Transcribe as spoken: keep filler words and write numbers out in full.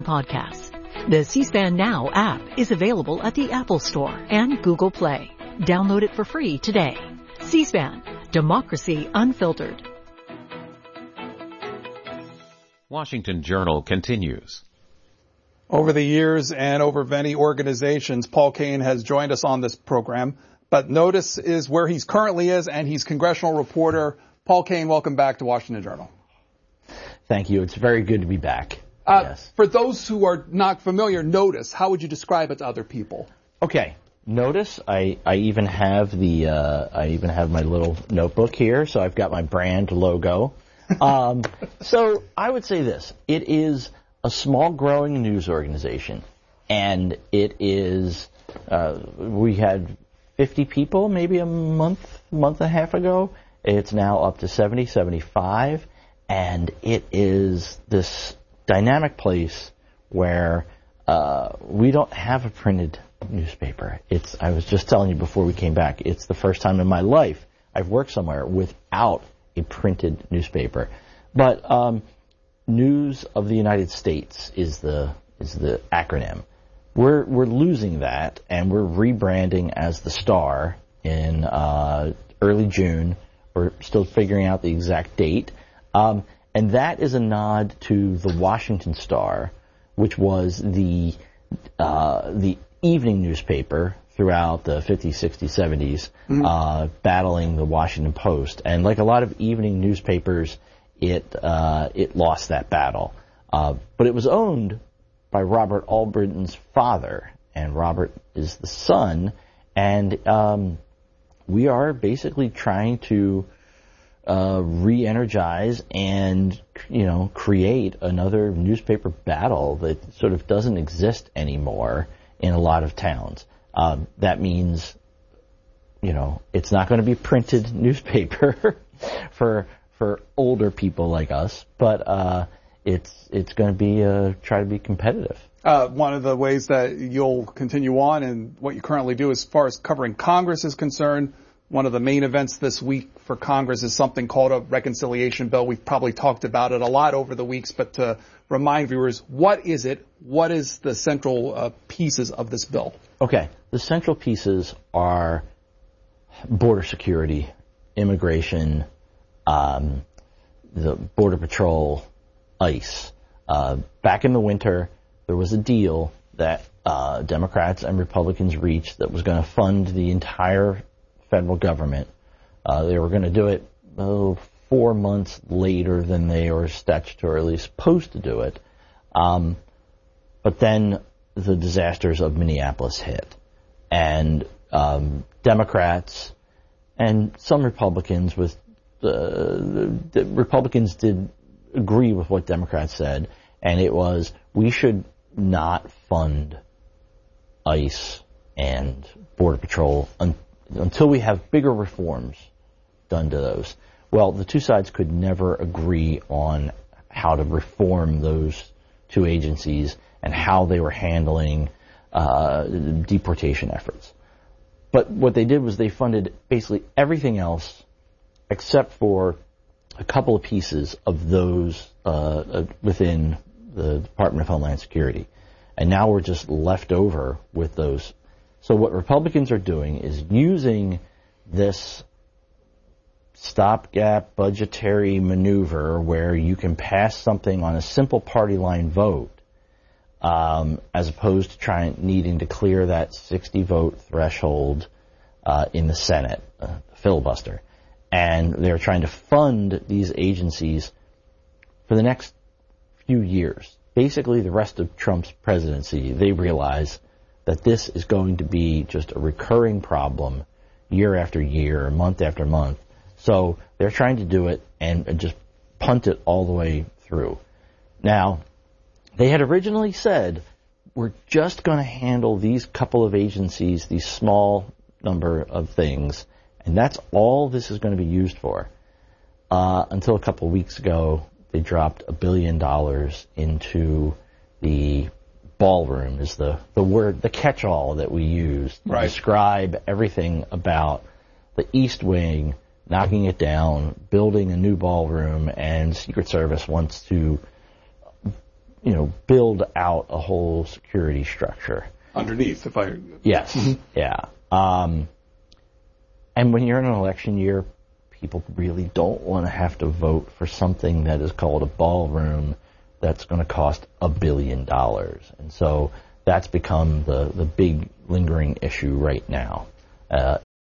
Podcasts. The C-SPAN Now app is available at the Apple Store and Google Play. Download it for free today. C-SPAN, Democracy Unfiltered. Washington Journal continues. Over the years and over many organizations, Paul Kane has joined us on this program. But notice is where he's currently is, and he's congressional reporter. Paul Kane, welcome back to Washington Journal. Thank you. It's very good to be back. Uh, yes. For those who are not familiar, Notice, how would you describe it to other people? Okay. Notice, I, I even have the uh, I even have my little notebook here, so I've got my brand logo. Um, so I would say this: it is a small, growing news organization, and it is. Uh, we had fifty people maybe a month, month and a half ago. It's now up to seventy, seventy-five, and it is this dynamic place where uh, we don't have a printed newspaper. It's. I was just telling you before we came back, it's the first time in my life I've worked somewhere without a printed newspaper. But um, News of the United States is the is the acronym. We're we're losing that, and we're rebranding as the Star in uh, early June. We're still figuring out the exact date. Um, and that is a nod to the Washington Star, which was the uh, the evening newspaper throughout the fifties, sixties, seventies, mm-hmm. uh, battling the Washington Post. And like a lot of evening newspapers, it uh, it lost that battle. Uh, but it was owned by Robert Allbritton's father, and Robert is the son. And um, we are basically trying to uh, re-energize and, you know, create another newspaper battle that sort of doesn't exist anymore in a lot of towns. Uh, that means, you know, it's not going to be printed newspaper for for older people like us, but uh, it's it's going to be uh, try to be competitive. Uh, one of the ways that you'll continue on and what you currently do as far as covering Congress is concerned, one of the main events this week for Congress is something called a reconciliation bill. We've probably talked about it a lot over the weeks, but to remind viewers, what is it? What is the central uh, pieces of this bill? Okay. The central pieces are border security, immigration, um, the Border Patrol, ICE. Uh, back in the winter, there was a deal that uh, Democrats and Republicans reached that was going to fund the entire federal government. Uh, they were going to do it oh, four months later than they were statutorily supposed to do it. Um, but then the disasters of Minneapolis hit. And um, Democrats and some Republicans with uh, the, the Republicans did agree with what Democrats said, and it was we should not fund ICE and Border Patrol un- until we have bigger reforms done to those. Well, the two sides could never agree on how to reform those two agencies and how they were handling uh, deportation efforts. But what they did was they funded basically everything else except for a couple of pieces of those uh, uh, within the Department of Homeland Security. And now we're just left over with those. So what Republicans are doing is using this stopgap budgetary maneuver where you can pass something on a simple party line vote um, as opposed to trying needing to clear that sixty vote threshold uh, in the Senate, uh, filibuster. And they're trying to fund these agencies for the next few years. Basically, the rest of Trump's presidency, they realize that this is going to be just a recurring problem year after year, month after month. So they're trying to do it and, and just punt it all the way through. Now, they had originally said, we're just going to handle these couple of agencies, these small number of things, and that's all this is going to be used for. Uh, until a couple of weeks ago, they dropped a billion dollars into the ballroom, is the, the word, the catch-all that we use to right. describe everything about the East Wing, knocking it down, building a new ballroom, and Secret Service wants to you know, build out a whole security structure. Underneath, if I... Yes, yeah. Um, and when you're in an election year, people really don't want to have to vote for something that is called a ballroom that's going to cost a billion dollars. And so that's become the, the big lingering issue right now. Uh,